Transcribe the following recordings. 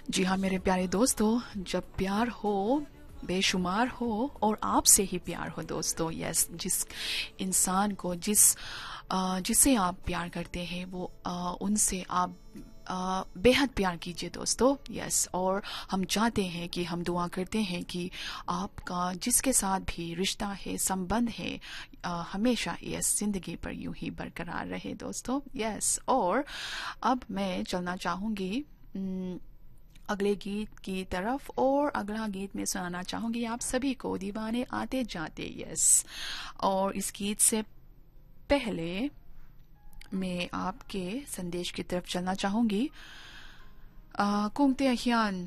जी हाँ मेरे प्यारे दोस्तों, जब प्यार हो बेशुमार हो और आपसे ही प्यार हो दोस्तों, यस, जिस इंसान को जिससे आप प्यार करते हैं वो उनसे आप बेहद प्यार कीजिए दोस्तों, यस। और हम चाहते हैं कि हम दुआ करते हैं कि आपका जिसके साथ भी रिश्ता है, संबंध है, हमेशा यस जिंदगी पर यूं ही बरकरार रहे दोस्तों, यस। और अब मैं चलना चाहूंगी अगले गीत की तरफ, और अगला गीत मैं सुनाना चाहूंगी आप सभी को, दीवाने आते जाते, यस। और इस गीत से पहले मैं आपके संदेश की तरफ चलना चाहूंगी। kung hian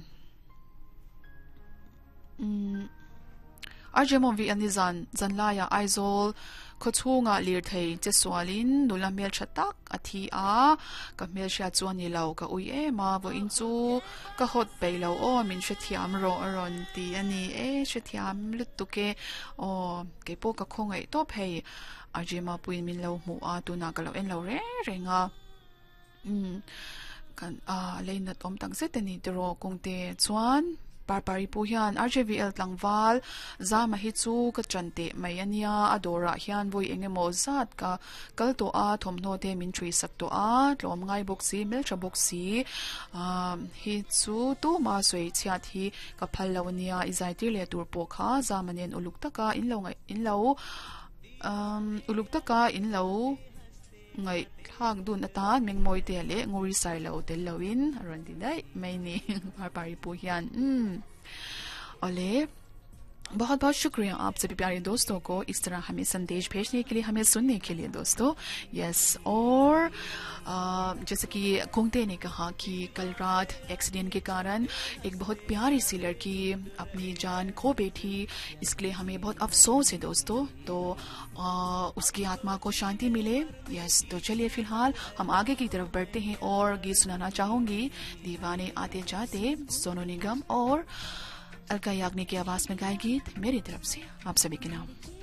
Arjemovi anizan zanlaya aizol kochunga lirthei cheswalin nulamel chatak athi a kamel sha chuani lau ka ui ma vo inchu ka hot peilo o min shethiam ro aron ti ani shethiam lutuke o ke po ka khongai to phei arjema puin min lo mu a tu na ka lo en lo re renga kan leinat om tang setani tro kungte chuan parpari pu hian RJVL tlangwal zama hi chu ka chante mai ania adora hian voi engemaw zat ka kalto a thomhno te min thui sak to a tlom ngai boxi mel tha boxi hi chu tu ma soi chhiat hi ka phal lo nia izai tir le tur po kha zamanen uluk taka uluk taka in lo ngai hang dun atan mengmoi te le ngori sai lo tel lowin aron di dai mai ni parpari pu hian ओले बहुत बहुत शुक्रिया आप सभी प्यारे दोस्तों को इस तरह हमें संदेश भेजने के लिए, हमें सुनने के लिए दोस्तों, यस। और जैसे कि कुंगते ने कहा कि कल रात एक्सीडेंट के कारण एक बहुत प्यारी सी लड़की अपनी जान खो बैठी, इसके लिए हमें बहुत अफसोस है दोस्तों। तो उसकी आत्मा को शांति मिले, यस। तो चलिए फिलहाल हम आगे की तरफ बढ़ते हैं और गीत सुनाना चाहूंगी दीवाने आते जाते, सोनू निगम और अलका याग्निक की आवाज में गाए गीत मेरी तरफ से आप सभी के नाम।